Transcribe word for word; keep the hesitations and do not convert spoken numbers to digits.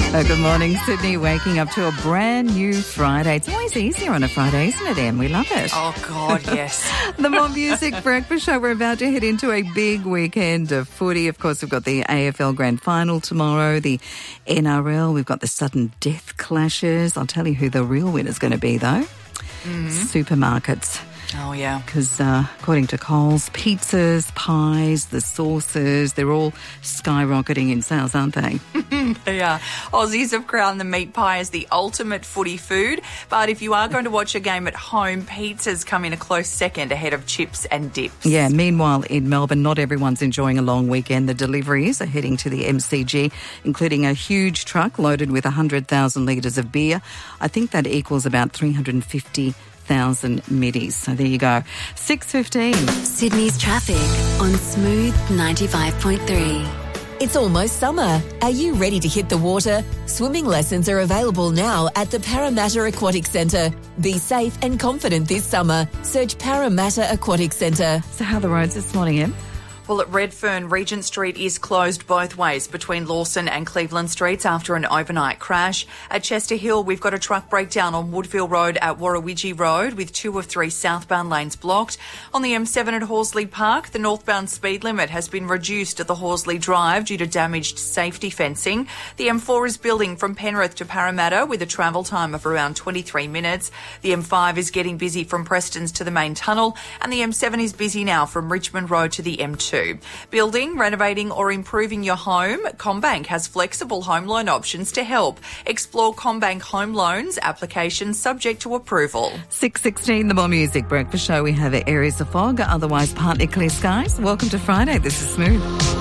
Oh, good morning, Sydney. Waking up to a brand new Friday. It's always easier on a Friday, isn't it, Em? We love it. Oh, God, yes. The More Music Breakfast Show. We're about to head into a big weekend of footy. Of course, we've got the A F L Grand Final tomorrow, the N R L. We've got the sudden death clashes. I'll tell you who the real winner's going to be, though. Mm-hmm. Supermarkets. Oh, yeah. Because uh, according to Coles, pizzas, pies, the sauces, they're all skyrocketing in sales, aren't they? They are. Aussies have crowned the meat pie as the ultimate footy food. But if you are going to watch a game at home, pizzas come in a close second ahead of chips and dips. Yeah, meanwhile in Melbourne, not everyone's enjoying a long weekend. The deliveries are heading to the M C G, including a huge truck loaded with one hundred thousand litres of beer. I think that equals about three hundred fifty thousand middies. So there you go. six fifteen. Sydney's traffic on Smooth ninety-five point three. It's almost summer. Are you ready to hit the water? Swimming lessons are available now at the Parramatta Aquatic Centre. Be safe and confident this summer. Search Parramatta Aquatic Centre. So how are the roads this morning, Em? Well, at Redfern, Regent Street is closed both ways between Lawson and Cleveland Streets after an overnight crash. At Chester Hill, we've got a truck breakdown on Woodville Road at Warrawidgee Road with two of three southbound lanes blocked. On the M seven at Horsley Park, the northbound speed limit has been reduced at the Horsley Drive due to damaged safety fencing. The M four is building from Penrith to Parramatta with a travel time of around twenty-three minutes. The M five is getting busy from Prestons to the main tunnel, and the M seven is busy now from Richmond Road to the M two. Building, renovating or improving your home, CommBank has flexible home loan options to help. Explore CommBank Home Loans, applications subject to approval. six sixteen, the More Music Breakfast Show. We have areas of fog, otherwise partly clear skies. Welcome to Friday. This is Smooth.